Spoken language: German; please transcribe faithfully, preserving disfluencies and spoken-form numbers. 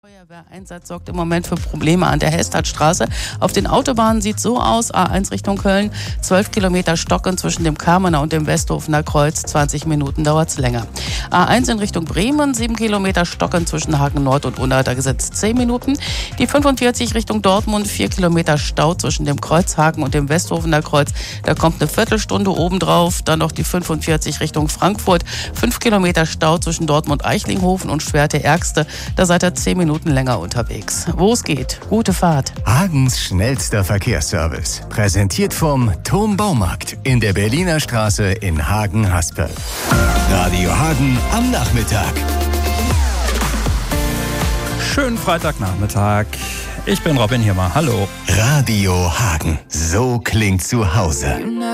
Feuerwehreinsatz sorgt im Moment für Probleme an der Hestadtstraße. Auf den Autobahnen sieht es so aus: A eins Richtung Köln, zwölf Kilometer Stocken zwischen dem Kamener und dem Westhofener Kreuz, zwanzig Minuten dauert es länger. A eins in Richtung Bremen, sieben Kilometer Stocken zwischen Hagen Nord und Unna, da gesetzt zehn Minuten. Die fünfundvierzig Richtung Dortmund, vier Kilometer Stau zwischen dem Kreuzhagen und dem Westhofener Kreuz, da kommt eine Viertelstunde obendrauf. Dann noch die fünfundvierzig Richtung Frankfurt, fünf Kilometer Stau zwischen Dortmund-Eichlinghofen und Schwerte-Ärgste, da seid ihr zehn Minuten länger unterwegs. Wo es geht, gute Fahrt. Hagens schnellster Verkehrsservice. Präsentiert vom Thom Baumarkt in der Berliner Straße in Hagen-Haspel. Radio Hagen am Nachmittag. Schönen Freitagnachmittag. Ich bin Robin Hirmer. Hallo. Radio Hagen. So klingt zu Hause.